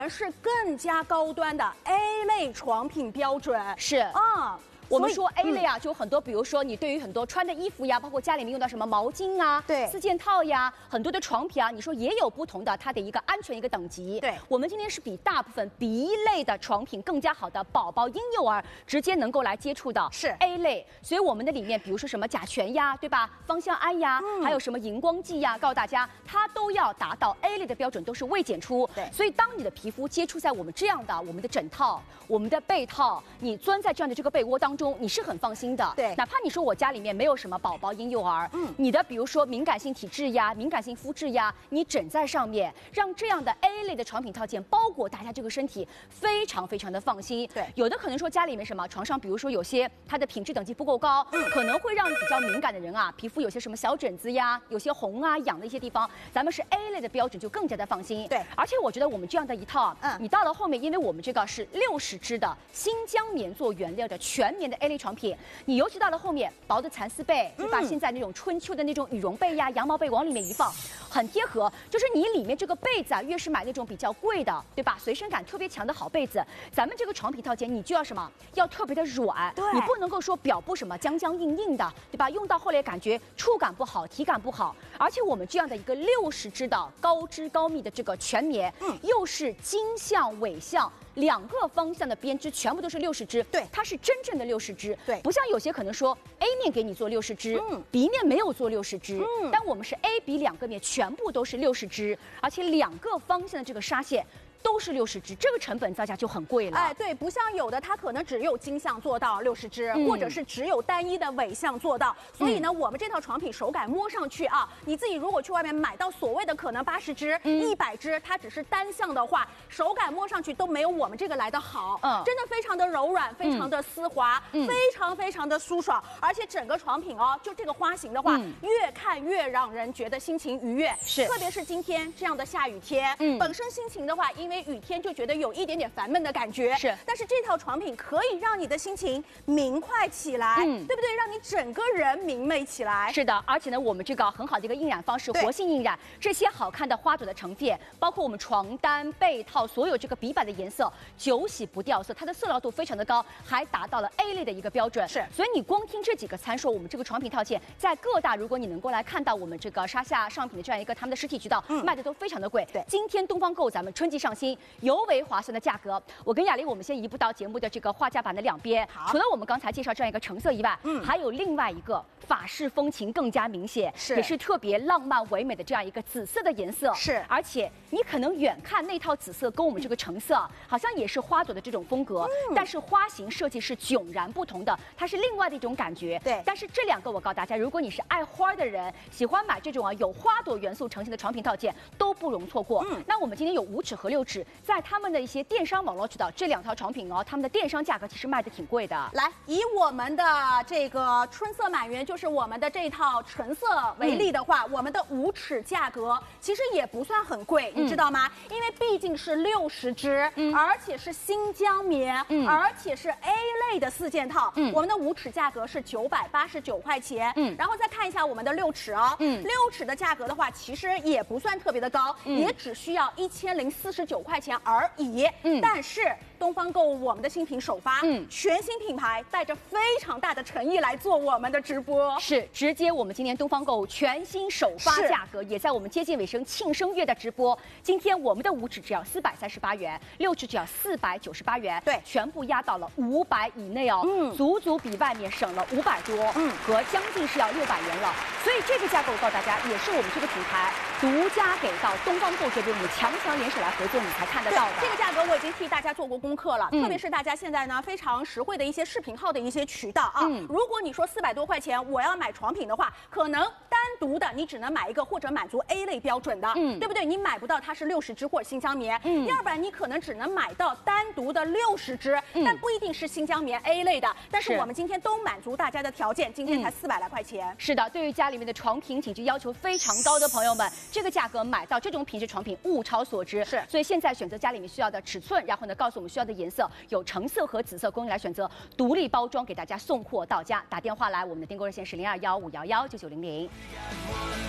是更加高端的 A 类床品标准。 是啊。我们说 A 类啊，就很多，比如说你对于很多穿的衣服呀，包括家里面用到什么毛巾啊、 对四件套呀，很多的床品啊，你说也有不同的它的一个安全一个等级。 对， 我们今天是比大部分 B 类的床品更加好的宝宝、婴幼儿直接能够来接触的是 A 类，所以我们的里面，比如说什么甲醛呀，对吧？芳香胺呀，还有什么荧光剂呀，告诉大家，它都要达到 A 类的标准，都是未检出。 对， 所以当你的皮肤接触在我们这样的我们的枕套、我们的被套，你钻在这样的这个被窝当中，你是很放心的。 对， 哪怕你说我家里面没有什么宝宝、婴幼儿，你的比如说敏感性体质呀、敏感性肤质呀，你枕在上面，让这样的 A 类的床品套件包裹大家这个身体，非常非常的放心。 对， 有的可能说家里面什么床上，比如说有些它的品质等级不够高，可能会让比较敏感的人啊，皮肤有些什么小疹子呀，有些红啊、痒的一些地方，咱们是 A 类的标准就更加的放心。 对， 而且我觉得我们这样的一套，你到了后面，因为我们这个是60支的新疆棉做原料的全棉的 A 类床品。你尤其到了后面，薄的蚕丝被，就把现在那种春秋的那种羽绒被呀、羊毛被往里面一放，很贴合。就是你里面这个被子啊，越是买那种比较贵的，对吧？随身感特别强的好被子，咱们这个床品套件你就要什么？要特别的软， 对， 你不能够说表布什么僵僵硬硬的，对吧？用到后来感觉触感不好，体感不好。而且我们这样的一个60支的高织高密的这个全棉，又是经向纬向2个方向的编织，全部都是60支， 对， 它是真正的60支， 对， 不像有些可能说 A 面给你做60支，B 面没有做60支，但我们是 A、B 2个面全部都是60支，而且2个方向的这个纱线。都是60支，这个成本造价就很贵了。 哎，对，不像有的它可能只有经向做到60支，或者是只有单一的纬向做到。所以呢，我们这套床品手感摸上去啊，你自己如果去外面买到所谓的可能80支、100支，它只是单向的话，手感摸上去都没有我们这个来的好。真的非常的柔软，非常的丝滑，非常非常的舒爽，而且整个床品哦，就这个花型的话，越看越让人觉得心情愉悦。 是， 特别是今天这样的下雨天，本身心情的话，因为雨天就觉得有一点点烦闷的感觉， 是。 但是这套床品可以让你的心情明快起来，对不对？让你整个人明媚起来。 是的，而且呢，我们这个很好的一个印染方式，活性印染，这些好看的花朵的成片，包括我们床单、被套，所有这个笔板的颜色，久洗不掉色，它的色牢度非常的高，还达到了 A 类的一个标准。 是。 所以你光听这几个参数，我们这个床品套件在各大，如果你能够来看到我们这个沙夏上品的这样一个他们的实体渠道，卖的都非常的贵。 对， 今天东方购咱们春季上新。尤为划算的价格，我跟雅玲，我们先移步到节目的这个画架板的两边。除了我们刚才介绍这样一个橙色以外，还有另外一个法式风情更加明显，也是特别浪漫唯美的这样一个紫色的颜色。 是， 而且你可能远看那套紫色跟我们这个橙色好像也是花朵的这种风格，但是花型设计是迥然不同的，它是另外的一种感觉。 对， 但是这2个我告诉大家，如果你是爱花的人，喜欢买这种啊有花朵元素呈现的床品套件，都不容错过。那我们今天有5指和6指。在他们的一些电商网络渠道，这2套床品哦，他们的电商价格其实卖的挺贵的。 来，以我们的这个春色满园，就是我们的这套橙色为例的话，我们的5指价格其实也不算很贵，你知道吗？因为毕竟是60支，而且是新疆棉，而且是 A 类的4件套，我们的5指价格是989块钱。然后再看一下我们的6指哦，6指的价格的话，其实也不算特别的高，也只需要1049块钱而已。但是东方购物我们的新品首发，全新品牌带着非常大的诚意来做我们的直播， 是直接我们今天东方购物全新首发价格，也在我们接近尾声庆生月的直播。今天我们的5指只要438元，6指只要498元， 对， 全部压到了500以内哦，足足比外面省了500多，和将近是要600元了。所以这个价格我告诉大家，也是我们这个品牌独家给到东方购这边，我们强联手来合作，你才看得到的。 这个价格我已经替大家做过功课了，特别是大家现在呢非常实惠的一些视频号的一些渠道啊。如果你说400多块钱我要买床品的话，可能单独的你只能买一个或者满足 A 类标准的，对不对？你买不到它是60支或者新疆棉，要不然你可能只能买到单独的60支，但不一定是新疆棉 A 类的。但是我们今天都满足大家的条件，今天才400来块钱。 是的，对于家里面的床品品质要求非常高的朋友们，这个价格买到这种品质床品物超所值。 是， 所以现在选择家里面需要的尺寸，然后呢告诉我们需要的颜色，有橙色和紫色供应来选择，独立包装给大家送货到家。打电话来，我们的订购热线是0215119900。